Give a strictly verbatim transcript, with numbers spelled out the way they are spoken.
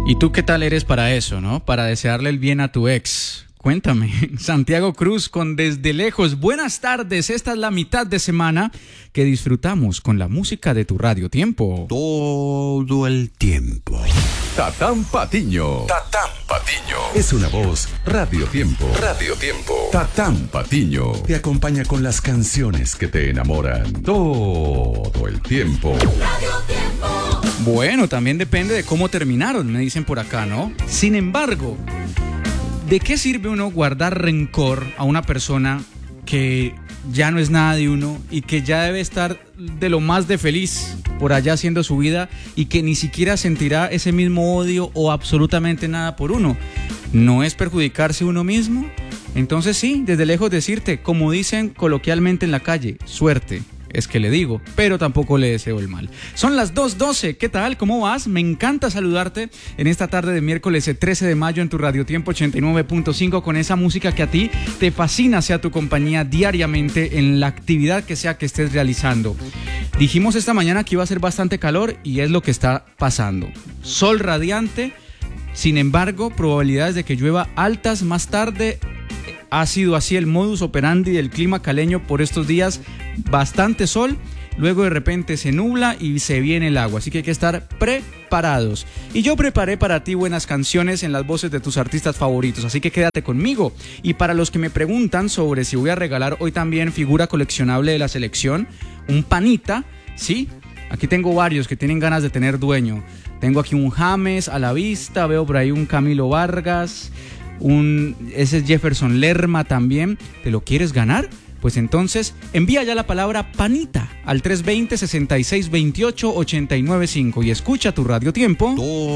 ¿Y tú qué tal eres para eso, no? Para desearle el bien a tu ex. Cuéntame. Santiago Cruz con Desde Lejos. Buenas tardes. Esta es la mitad de semana que disfrutamos con la música de tu Radio Tiempo. Todo el tiempo. Tatán Patiño. Tatán Patiño. Es una voz. Radio Tiempo. Radio Tiempo. Tatán Patiño. Te acompaña con las canciones que te enamoran. Todo el tiempo. Radio Tiempo. Bueno, también depende de cómo terminaron, me dicen por acá, ¿no? Sin embargo, ¿de qué sirve uno guardar rencor a una persona que ya no es nada de uno y que ya debe estar de lo más de feliz por allá haciendo su vida y que ni siquiera sentirá ese mismo odio o absolutamente nada por uno? ¿No es perjudicarse uno mismo? Entonces sí, desde lejos decirte, como dicen coloquialmente en la calle, suerte. Es que le digo, pero tampoco le deseo el mal. Son las dos doce, ¿qué tal? ¿Cómo vas? Me encanta saludarte en esta tarde de miércoles trece de mayo en tu Radio Tiempo ochenta y nueve punto cinco con esa música que a ti te fascina, sea tu compañía diariamente en la actividad que sea que estés realizando. Dijimos esta mañana que iba a ser bastante calor y es lo que está pasando. Sol radiante, sin embargo, probabilidades de que llueva altas más tarde. Ha sido así el modus operandi del clima caleño por estos días, bastante sol, luego de repente se nubla y se viene el agua, así que hay que estar preparados. Y yo preparé para ti buenas canciones en las voces de tus artistas favoritos, así que quédate conmigo. Y para los que me preguntan sobre si voy a regalar hoy también figura coleccionable de la selección, un panita, ¿sí? Aquí tengo varios que tienen ganas de tener dueño. Tengo aquí un James a la vista, veo por ahí un Camilo Vargas... Un, ese es Jefferson Lerma también. ¿Te lo quieres ganar? Pues entonces envía ya la palabra panita al tres dos cero, seis seis dos ocho, ocho nueve cinco y escucha tu Radio Tiempo.